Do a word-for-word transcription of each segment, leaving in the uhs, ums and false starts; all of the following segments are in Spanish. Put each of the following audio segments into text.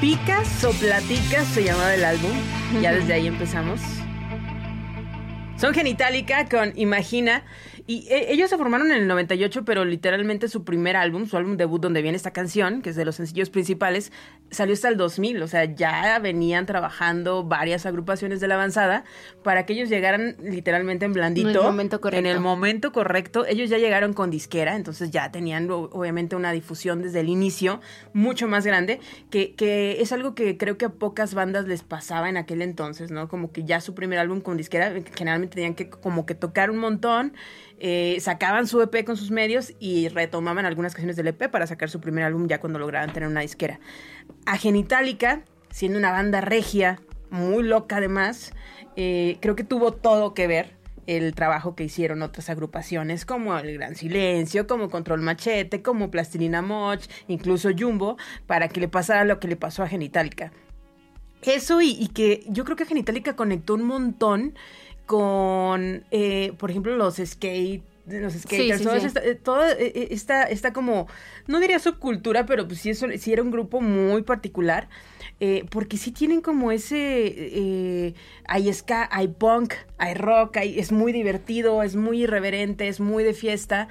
Picas o Platicas se llamaba el álbum. Ya desde ahí empezamos. Son Genitalica con Imagina. Y eh, ellos se formaron en el noventa y ocho, pero literalmente su primer álbum, su álbum debut donde viene esta canción, que es de los sencillos principales, salió hasta el dos mil. O sea, ya venían trabajando varias agrupaciones de la avanzada para que ellos llegaran literalmente en blandito. En el momento correcto. En el momento correcto. Ellos ya llegaron con disquera, entonces ya tenían obviamente una difusión desde el inicio mucho más grande, que, que es algo que creo que a pocas bandas les pasaba en aquel entonces, ¿no? Como que ya su primer álbum con disquera, generalmente tenían que como que tocar un montón. Eh, sacaban su E P con sus medios y retomaban algunas canciones del E P para sacar su primer álbum ya cuando lograban tener una disquera. A Genitalica, siendo una banda regia, muy loca además, eh, creo que tuvo todo que ver el trabajo que hicieron otras agrupaciones como El Gran Silencio, como Control Machete, como Plastilina Mosh, incluso Jumbo, para que le pasara lo que le pasó a Genitalica. Eso y, y que yo creo que Genitalica conectó un montón con, eh, por ejemplo, los skate, los skaters, sí, sí, sí. Esta, toda esta, esta como, no diría subcultura, pero pues sí, eso, sí era un grupo muy particular, eh, porque sí tienen como ese, eh, hay ska, hay punk, hay rock, hay, es muy divertido, es muy irreverente, es muy de fiesta,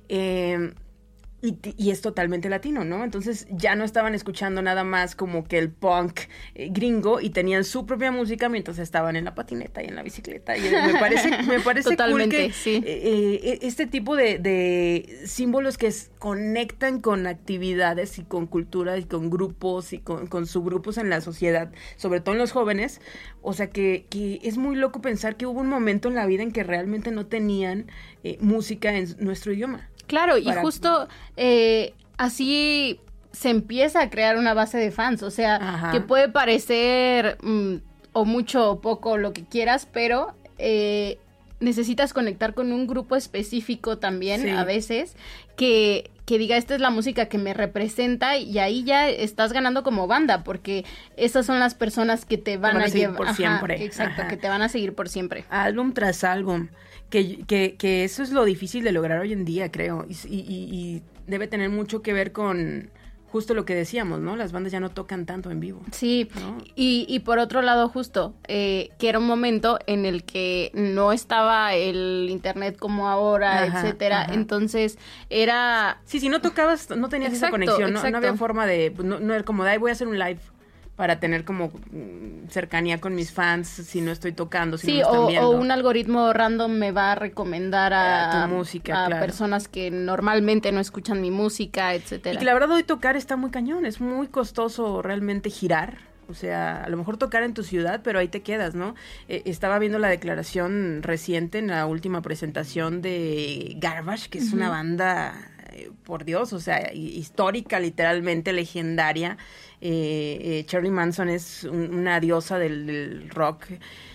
eh, Y, y es totalmente latino, ¿no? Entonces ya no estaban escuchando nada más como que el punk eh, gringo y tenían su propia música mientras estaban en la patineta y en la bicicleta. Y me parece, me parece totalmente, cool que sí. eh, eh, este tipo de, de símbolos que es, conectan con actividades y con cultura y con grupos y con, con subgrupos en la sociedad, sobre todo en los jóvenes. O sea que, que es muy loco pensar que hubo un momento en la vida en que realmente no tenían eh, música en nuestro idioma. Claro, y Para... justo eh, así se empieza a crear una base de fans, o sea, Ajá. que puede parecer mm, o mucho o poco lo que quieras, pero eh, necesitas conectar con un grupo específico también, sí. a veces, que, que diga, esta es la música que me representa, y ahí ya estás ganando como banda, porque esas son las personas que te van, te van a, a seguir llevar. por Ajá, siempre. Exacto, Ajá. que te van a seguir por siempre. Álbum tras álbum. Que, que, que eso es lo difícil de lograr hoy en día, creo, y, y, y debe tener mucho que ver con justo lo que decíamos, ¿no? Las bandas ya no tocan tanto en vivo. Sí, ¿no? y, y por otro lado justo, eh, que era un momento en el que no estaba el internet como ahora, ajá, etcétera, ajá. entonces era... Sí, si no tocabas, no tenías exacto, esa conexión, ¿no? No había forma de, no, no era como, de, ay, voy a hacer un live para tener como cercanía con mis fans si no estoy tocando, si sí, no me están o, viendo. o un algoritmo random me va a recomendar a, a tu música, a claro. personas que normalmente no escuchan mi música, etcétera. Y que la verdad hoy tocar está muy cañón, es muy costoso realmente girar. O sea, a lo mejor tocar en tu ciudad, pero ahí te quedas, ¿no? Eh, estaba viendo la declaración reciente en la última presentación de Garbage, que es uh-huh. una banda, eh, por Dios, o sea, histórica, literalmente legendaria. Eh, eh, Charlie Manson es un, una diosa del, del rock.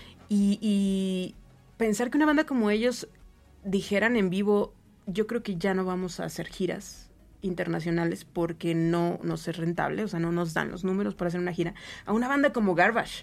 Y, y pensar que una banda como ellos dijeran en vivo, yo creo que ya no vamos a hacer giras internacionales porque no nos es rentable, o sea, no nos dan los números para hacer una gira, a una banda como Garbage.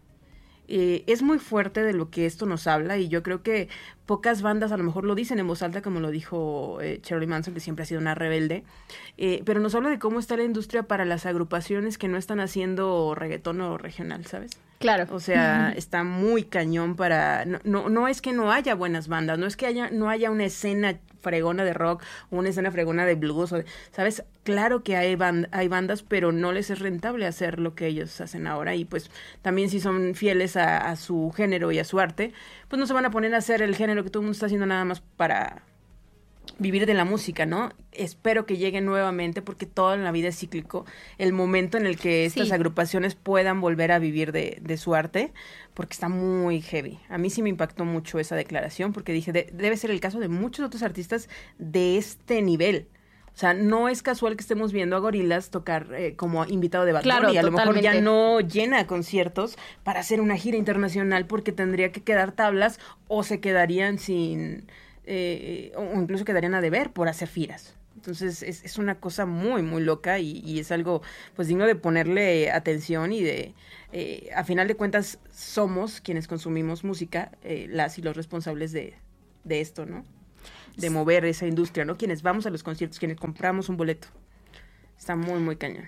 Eh, es muy fuerte de lo que esto nos habla, y yo creo que pocas bandas a lo mejor lo dicen en voz alta, como lo dijo eh, Charlie Manson, que siempre ha sido una rebelde, eh, pero nos habla de cómo está la industria para las agrupaciones que no están haciendo reggaetón o regional, ¿sabes? Claro. O sea, uh-huh. está muy cañón para... No, no, no es que no haya buenas bandas, no es que haya, no haya una escena fregona de rock o una escena fregona de blues, o, ¿sabes? Claro que hay, band, hay bandas, pero no les es rentable hacer lo que ellos hacen ahora, y pues también si son fieles a, a su género y a su arte, pues no se van a poner a hacer el género que todo el mundo está haciendo nada más para vivir de la música, ¿no? Espero que llegue nuevamente, porque todo en la vida es cíclico, el momento en el que estas sí. agrupaciones puedan volver a vivir de, de su arte, porque está muy heavy. A mí sí me impactó mucho esa declaración, porque dije, de, debe ser el caso de muchos otros artistas de este nivel. O sea, no es casual que estemos viendo a Gorillaz tocar eh, como invitado de Bad Bunny. Claro, a lo totalmente. mejor ya no llena conciertos para hacer una gira internacional, porque tendría que quedar tablas o se quedarían sin... Eh, o incluso quedarían a deber por hacer giras. Entonces es, es una cosa muy muy loca, y, y es algo pues digno de ponerle atención, y de eh, a final de cuentas somos quienes consumimos música, eh, las y los responsables de, de esto, ¿no? De mover esa industria, ¿no? Quienes vamos a los conciertos, quienes compramos un boleto. Está muy muy cañón.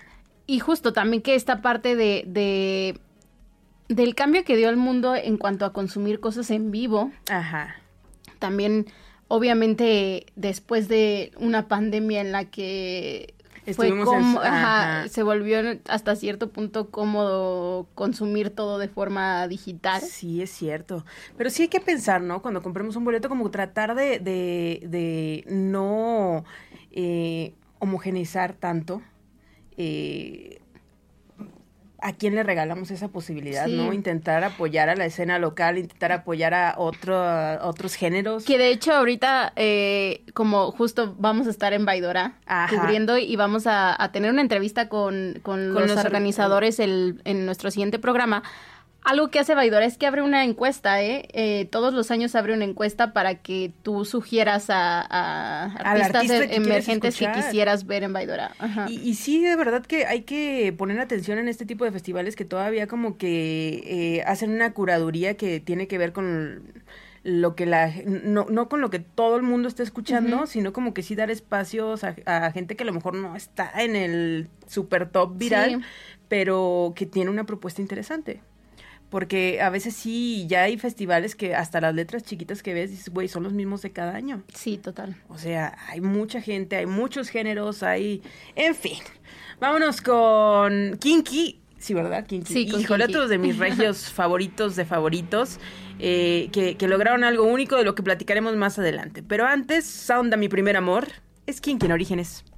y justo también que esta parte de, de del cambio que dio al mundo en cuanto a consumir cosas en vivo. Ajá. También, obviamente, después de una pandemia en la que Estuvimos fue como, en... ajá, ajá. se volvió hasta cierto punto cómodo consumir todo de forma digital. Sí, es cierto. Pero sí hay que pensar, ¿no? Cuando compremos un boleto, como tratar de, de, de no eh, homogeneizar tanto eh, a quién le regalamos esa posibilidad, sí. ¿no? Intentar apoyar a la escena local, intentar apoyar a, otro, a otros géneros. Que de hecho ahorita, eh, como justo vamos a estar en Baidora Ajá. cubriendo y vamos a, a tener una entrevista con, con, con los, los organizadores el, en nuestro siguiente programa. Algo que hace Baidora es que abre una encuesta, ¿eh? ¿eh? Todos los años abre una encuesta para que tú sugieras a, a artistas artista que emergentes que quisieras ver en Baidora. Ajá. Y, y sí, de verdad que hay que poner atención en este tipo de festivales que todavía como que eh, hacen una curaduría que tiene que ver con lo que la... No, no con lo que todo el mundo está escuchando, uh-huh. sino como que sí dar espacios a, a gente que a lo mejor no está en el super top viral, sí. pero que tiene una propuesta interesante. Porque a veces sí, ya hay festivales que hasta las letras chiquitas que ves, dices, güey, son los mismos de cada año. Sí, total. O sea, hay mucha gente, hay muchos géneros, hay... En fin, vámonos con Kinky. Sí, ¿verdad? Kinky. Sí, con Híjole, Kinky. Otros de mis regios favoritos de favoritos, eh, que, que lograron algo único de lo que platicaremos más adelante. Pero antes, Sound a mi primer amor, es Kinky en Orígenes.